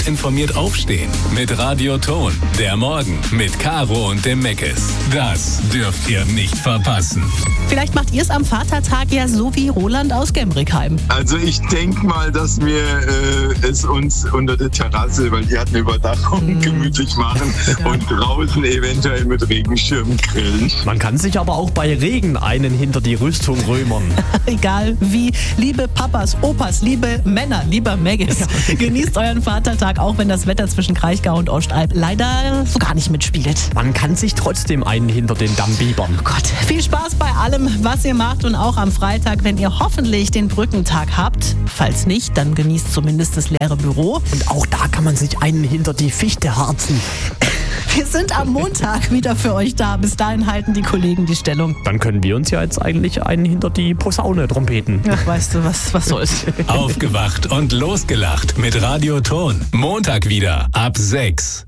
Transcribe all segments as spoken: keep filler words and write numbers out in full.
informiert aufstehen mit Radio Ton. Der Morgen mit Caro und dem Meckes. Das dürft ihr nicht verpassen. Vielleicht macht ihr es am Vatertag ja so wie Roland aus Gemrickheim. Also ich denke mal, dass wir äh, es uns unter der Terrasse, weil die hat eine Überdachung, mm. gemütlich machen ja. und draußen eventuell mit Regenschirm grillen. Man kann sich aber auch bei Regen einen hinter die Rüstung römern. Egal wie, liebe Papas, Opas, liebe Männer, lieber Meggis, ja. genießt euren Vatertag, auch wenn das Wetter zwischen Kraichgau und Ostalb leider so gar nicht mitspielt. Man kann sich trotzdem einen hinter den Damm biebern. Oh Gott, viel Spaß bei allem, was ihr macht und auch am Freitag, wenn ihr hoffentlich den Brückentag habt. Falls nicht, dann genießt zumindest das leere Büro. Und auch da kann man sich einen hinter die Fichte harzen. Wir sind am Montag wieder für euch da. Bis dahin halten die Kollegen die Stellung. Dann können wir uns ja jetzt eigentlich einen hinter die Posaune trompeten. Ach, weißt du, was, was soll's. Aufgewacht und losgelacht mit Radio Ton. Montag wieder ab sechs.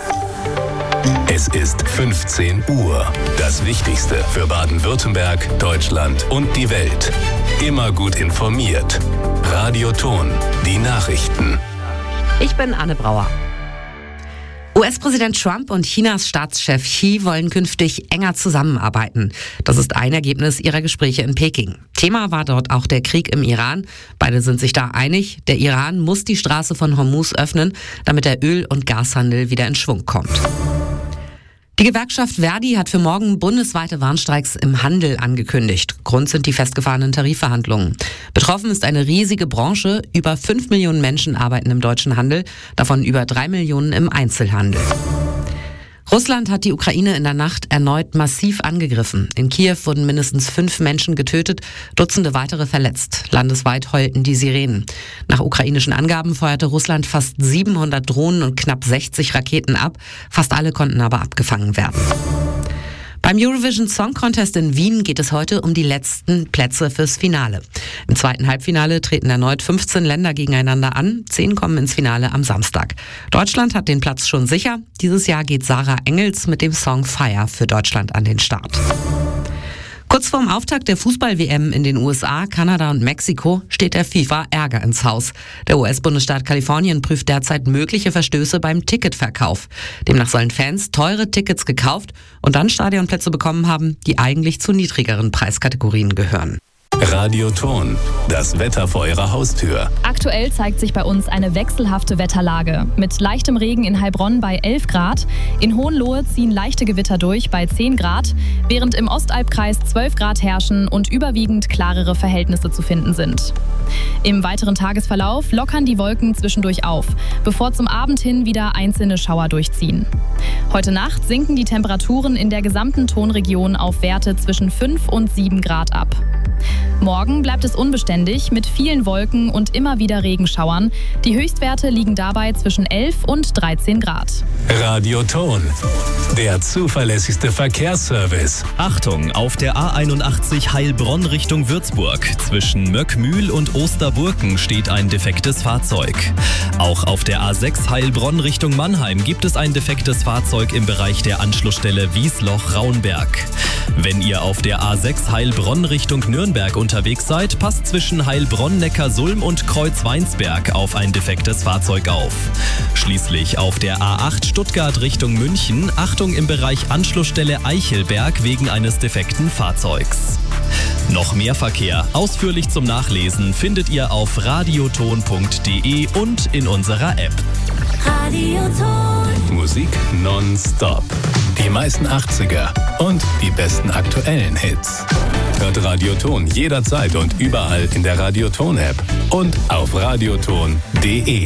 Es ist fünfzehn Uhr. Das Wichtigste für Baden-Württemberg, Deutschland und die Welt. Immer gut informiert. Radio Ton. Die Nachrichten. Ich bin Anne Brauer. U S-Präsident Trump und Chinas Staatschef Xi wollen künftig enger zusammenarbeiten. Das ist ein Ergebnis ihrer Gespräche in Peking. Thema war dort auch der Krieg im Iran. Beide sind sich da einig, der Iran muss die Straße von Hormuz öffnen, damit der Öl- und Gashandel wieder in Schwung kommt. Die Gewerkschaft Verdi hat für morgen bundesweite Warnstreiks im Handel angekündigt. Grund sind die festgefahrenen Tarifverhandlungen. Betroffen ist eine riesige Branche. Über fünf Millionen Menschen arbeiten im deutschen Handel, davon über drei Millionen im Einzelhandel. Russland hat die Ukraine in der Nacht erneut massiv angegriffen. In Kiew wurden mindestens fünf Menschen getötet, Dutzende weitere verletzt. Landesweit heulten die Sirenen. Nach ukrainischen Angaben feuerte Russland fast siebenhundert Drohnen und knapp sechzig Raketen ab. Fast alle konnten aber abgefangen werden. Beim Eurovision Song Contest in Wien geht es heute um die letzten Plätze fürs Finale. Im zweiten Halbfinale treten erneut fünfzehn Länder gegeneinander an. Zehn kommen ins Finale am Samstag. Deutschland hat den Platz schon sicher. Dieses Jahr geht Sarah Engels mit dem Song Fire für Deutschland an den Start. Kurz vorm Auftakt der Fußball-W M in den U S A, Kanada und Mexiko steht der FIFA Ärger ins Haus. Der U S-Bundesstaat Kalifornien prüft derzeit mögliche Verstöße beim Ticketverkauf. Demnach sollen Fans teure Tickets gekauft und dann Stadionplätze bekommen haben, die eigentlich zu niedrigeren Preiskategorien gehören. Radio Ton, das Wetter vor Ihrer Haustür. Aktuell zeigt sich bei uns eine wechselhafte Wetterlage. Mit leichtem Regen in Heilbronn bei elf Grad. In Hohenlohe ziehen leichte Gewitter durch bei zehn Grad, während im Ostalbkreis zwölf Grad herrschen und überwiegend klarere Verhältnisse zu finden sind. Im weiteren Tagesverlauf lockern die Wolken zwischendurch auf, bevor zum Abend hin wieder einzelne Schauer durchziehen. Heute Nacht sinken die Temperaturen in der gesamten Tonregion auf Werte zwischen fünf und sieben Grad ab. Morgen bleibt es unbeständig mit vielen Wolken und immer wieder Regenschauern. Die Höchstwerte liegen dabei zwischen elf und dreizehn Grad. Radio Ton, der zuverlässigste Verkehrsservice. Achtung, auf der A einundachtzig Heilbronn Richtung Würzburg. Zwischen Möckmühl und Osterburken steht ein defektes Fahrzeug. Auch auf der A sechs Heilbronn Richtung Mannheim gibt es ein defektes Fahrzeug im Bereich der Anschlussstelle Wiesloch-Raunberg. Wenn ihr auf der A sechs Heilbronn Richtung Nürnberg unterwegs seid, passt zwischen Heilbronn-Neckarsulm und Kreuz-Weinsberg auf ein defektes Fahrzeug auf. Schließlich auf der A acht Stuttgart Richtung München, Achtung im Bereich Anschlussstelle Eichelberg wegen eines defekten Fahrzeugs. Noch mehr Verkehr, ausführlich zum Nachlesen, findet ihr auf radioton punkt de und in unserer App. Radioton. Musik nonstop. Die meisten achtziger und die besten aktuellen Hits. Hört Radioton jederzeit und überall in der Radioton-App und auf radioton punkt de.